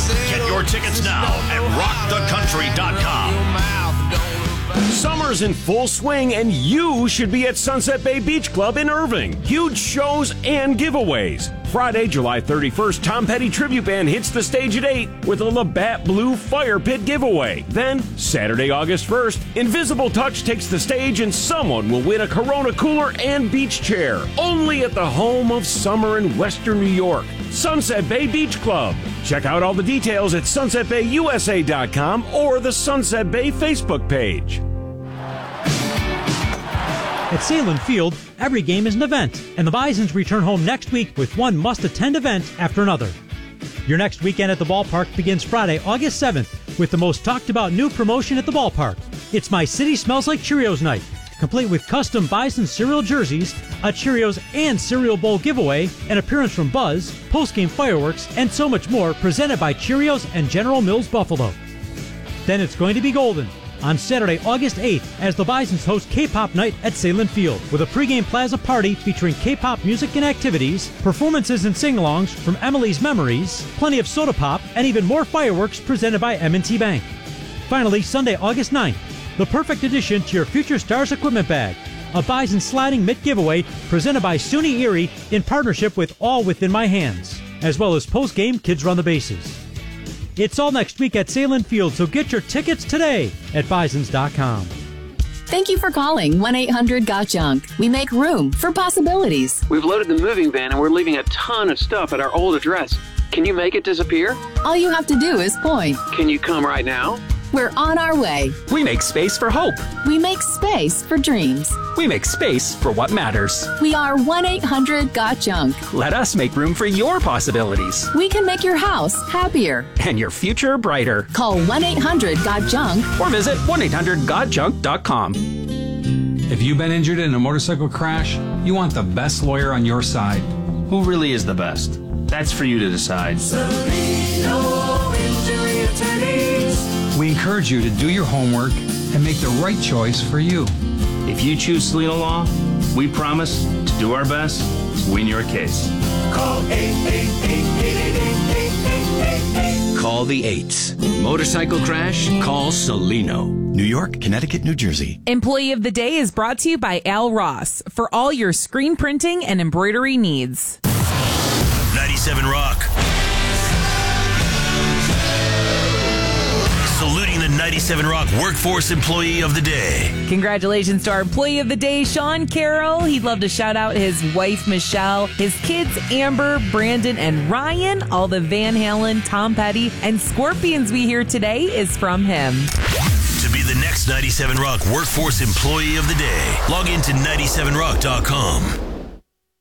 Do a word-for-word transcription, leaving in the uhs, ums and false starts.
Get your tickets now at rock the country dot com. Summer's in full swing, and you should be at Sunset Bay Beach Club in Irving. Huge shows and giveaways. Friday, July thirty-first, Tom Petty Tribute Band hits the stage at eight with a Labatt Blue Fire Pit giveaway. Then, Saturday, August first, Invisible Touch takes the stage and someone will win a Corona cooler and beach chair. Only at the home of summer in Western New York. Sunset Bay Beach Club. Check out all the details at sunset bay u s a dot com or the Sunset Bay Facebook page. At Salem Field, every game is an event, and the Bisons return home next week with one must-attend event after another. Your next weekend at the ballpark begins Friday, August seventh, with the most talked-about new promotion at the ballpark. It's My City Smells Like Cheerios Night, complete with custom Bison cereal jerseys, a Cheerios and Cereal Bowl giveaway, an appearance from Buzz, post-game fireworks, and so much more presented by Cheerios and General Mills Buffalo. Then it's going to be golden on Saturday, August eighth, as the Bisons host K-Pop Night at Salem Field, with a pregame plaza party featuring K-pop music and activities, performances and sing-alongs from Emily's Memories, plenty of soda pop, and even more fireworks presented by M and T Bank. Finally, Sunday, August ninth, the perfect addition to your Future Stars equipment bag, a Bison sliding mitt giveaway presented by SUNY Erie in partnership with All Within My Hands, as well as post-game Kids Run the Bases. It's all next week at Salem Field, so get your tickets today at bisons dot com. Thank you for calling one eight hundred got junk. We make room for possibilities. We've loaded the moving van and we're leaving a ton of stuff at our old address. Can you make it disappear? All you have to do is point. Can you come right now? We're on our way. We make space for hope. We make space for dreams. We make space for what matters. We are one eight hundred got junk. Let us make room for your possibilities. We can make your house happier. And your future brighter. Call one eight hundred got junk. Or visit one eight hundred got junk dot com. If you've been injured in a motorcycle crash, you want the best lawyer on your side. Who really is the best? That's for you to decide. Cellino Injury Attorneys. We encourage you to do your homework and make the right choice for you. If you choose Cellino Law, we promise to do our best to win your case. Call eight eight eight, eight eight eight, eight eight eight. Call the eights. Motorcycle crash? Call Cellino. New York, Connecticut, New Jersey. Employee of the Day is brought to you by Al Ross for all your screen printing and embroidery needs. ninety-seven Rock. Saluting the ninety-seven Rock Workforce Employee of the Day. Congratulations to our Employee of the Day, Sean Carroll. He'd love to shout out his wife, Michelle, his kids, Amber, Brandon, and Ryan. All the Van Halen, Tom Petty, and Scorpions we hear today is from him. To be the next ninety-seven Rock Workforce Employee of the Day, log into ninety-seven rock dot com.